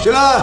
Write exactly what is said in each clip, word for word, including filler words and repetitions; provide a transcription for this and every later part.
进来。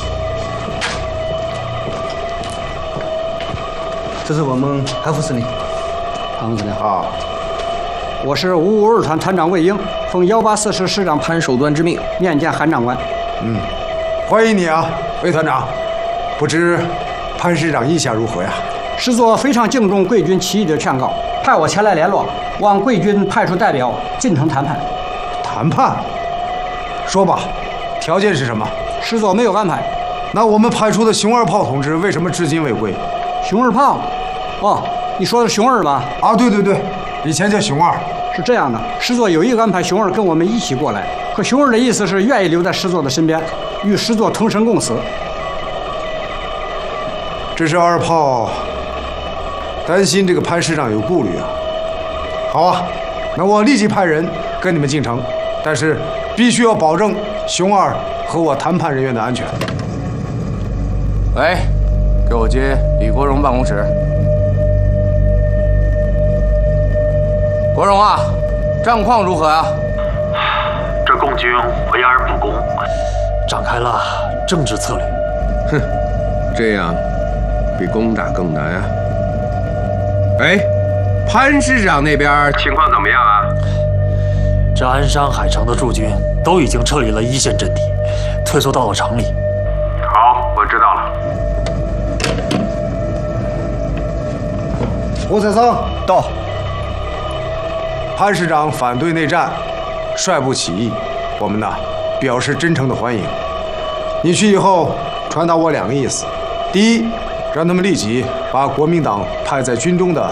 这是我们韩副司令。韩副司令好。 我是五五二团团长魏英，奉幺八四师师长潘守端之命面见韩长官。 嗯，欢迎你啊，魏团长。不知潘师长意下如何呀？ 师座非常敬重贵军起义的劝告，派我前来联络，望贵军派出代表进城谈判。 谈判？说吧，条件是什么？ 师座没有安排。 那我们派出的熊二炮同志为什么至今未归？ 熊二炮？哦，你说的是熊二吧？ 啊，对对对，以前叫熊二。 是这样的，师座有意安排熊二跟我们一起过来，可熊二的意思是愿意留在师座的身边，与师座同生共死。 这是二炮担心这个潘师长有顾虑啊。好啊，那我立即派人跟你们进城，但是必须要保证熊二和我谈判人员的安全。 喂，给我接李国荣办公室。国荣啊，战况如何啊？ 这共军围而不攻， 展开了政治策略。 哼，这样比攻打更难啊！哎，潘师长那边情况怎么样啊？ 这鞍山海城的驻军都已经撤离了一线阵地，退缩到了城里。 好，我知道了。 胡采桑到。 潘师长反对内战，率部起义，我们呢表示真诚的欢迎。你去以后传达我两个意思：第一，让他们立即把国民党派在军中的